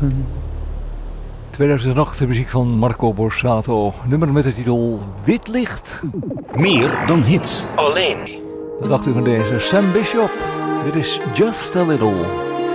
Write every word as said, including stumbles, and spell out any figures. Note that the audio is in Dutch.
open. tweeduizend acht, de muziek van Marco Borsato. Nummer met de titel Wit Licht. Meer dan hits. Alleen. Wat dacht u van deze? Sam Bishop. Dit is Just a Little.